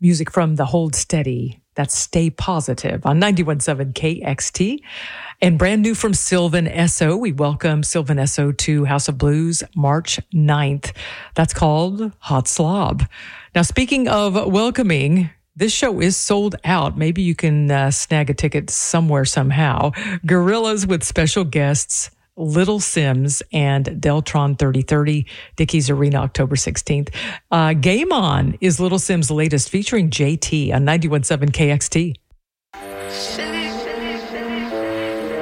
music from the Hold Steady. That's Stay Positive on 91.7 KXT. And brand new from Sylvan Esso. We welcome Sylvan Esso to House of Blues March 9th. That's called Hot Slob. Now, speaking of welcoming, this show is sold out. Maybe you can snag a ticket somewhere, somehow. Gorillaz with special guests Little Sims and Deltron 3030, Dickies Arena, October 16th. Game On is Little Sims' latest, featuring JT on 91.7 KXT.